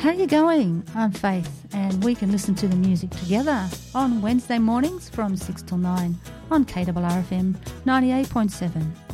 how are you going? I'm Faith, and we can listen to the music together on Wednesday mornings from 6 till 9 on KRRFM 98.7.